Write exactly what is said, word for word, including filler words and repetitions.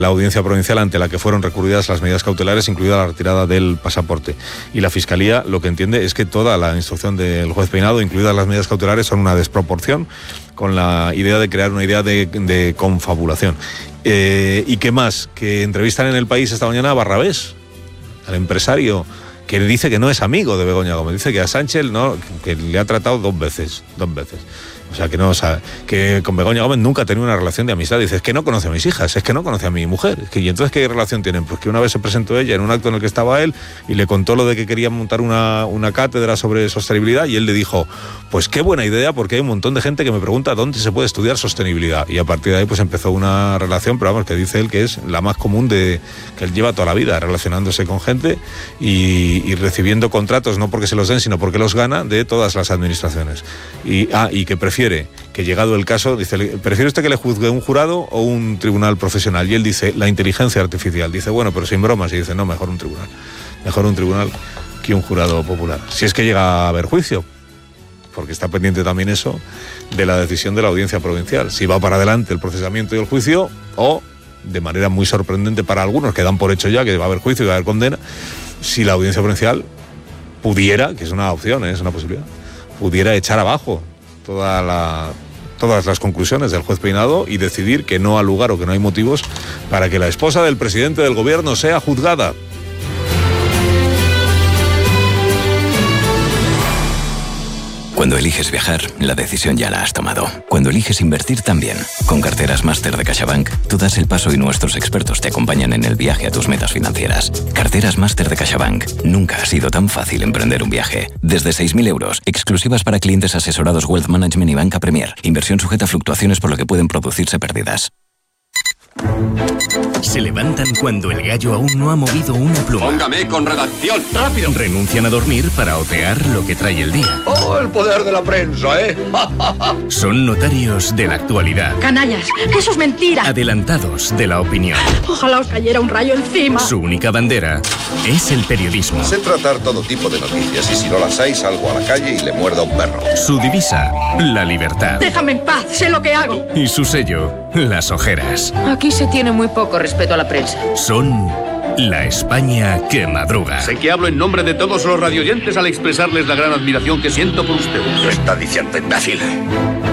la audiencia provincial ante la que fueron recurridas las medidas cautelares, incluida la retirada del pasaporte. Y la Fiscalía lo que entiende es que toda la instrucción del juez Peinado, incluidas las medidas cautelares, son una desproporción con la idea de crear una idea de, de confabulación. Eh, ¿Y qué más? Que entrevistan en El País esta mañana a Barrabés, al empresario, que dice que no es amigo de Begoña Gómez. Dice que a Sánchez no, que le ha tratado dos veces, dos veces. O sea, que no, o sea, que con Begoña Gómez nunca ha tenido una relación de amistad. Dice, es que no conoce a mis hijas, es que no conoce a mi mujer. Es que, ¿y entonces qué relación tienen? Pues que una vez se presentó ella en un acto en el que estaba él y le contó lo de que querían montar una, una cátedra sobre sostenibilidad y él le dijo, pues qué buena idea, porque hay un montón de gente que me pregunta dónde se puede estudiar sostenibilidad. Y a partir de ahí pues empezó una relación, pero vamos, que dice él que es la más común de que él lleva toda la vida, relacionándose con gente y, y recibiendo contratos, no porque se los den, sino porque los gana de todas las administraciones. Y, ah, y que prefiere que llegado el caso, dice, ¿prefiere usted que le juzgue un jurado o un tribunal profesional? Y él dice, la inteligencia artificial. Dice, bueno, pero sin bromas. Y dice, no, mejor un tribunal. Mejor un tribunal que un jurado popular. Si es que llega a haber juicio, porque está pendiente también eso de la decisión de la audiencia provincial. Si va para adelante el procesamiento y el juicio, o, de manera muy sorprendente para algunos, que dan por hecho ya que va a haber juicio y va a haber condena, si la audiencia provincial pudiera, que es una opción, ¿eh? Es una posibilidad, pudiera echar abajo Toda la, todas las conclusiones del juez Peinado y decidir que no ha lugar o que no hay motivos para que la esposa del presidente del gobierno sea juzgada. Cuando eliges viajar, la decisión ya la has tomado. Cuando eliges invertir también. Con Carteras Máster de CaixaBank, tú das el paso y nuestros expertos te acompañan en el viaje a tus metas financieras. Carteras Máster de CaixaBank. Nunca ha sido tan fácil emprender un viaje. Desde seis mil euros, exclusivas para clientes asesorados Wealth Management y Banca Premier. Inversión sujeta a fluctuaciones por lo que pueden producirse pérdidas. Se levantan cuando el gallo aún no ha movido una pluma. Póngame con redacción, rápido. Renuncian a dormir para otear lo que trae el día. ¡Oh, el poder de la prensa, eh! Son notarios de la actualidad. Canallas, eso es mentira. Adelantados de la opinión. Ojalá os cayera un rayo encima. Su única bandera es el periodismo. Sé tratar todo tipo de noticias y si no las hay salgo a la calle y le muerdo a un perro. Su divisa, la libertad. Déjame en paz, sé lo que hago. Y su sello, las ojeras. Aquí se tiene muy poco respeto a la prensa. Son la España que madruga. Sé que hablo en nombre de todos los radioyentes al expresarles la gran admiración que siento por ustedes. Lo está diciendo, imbécil.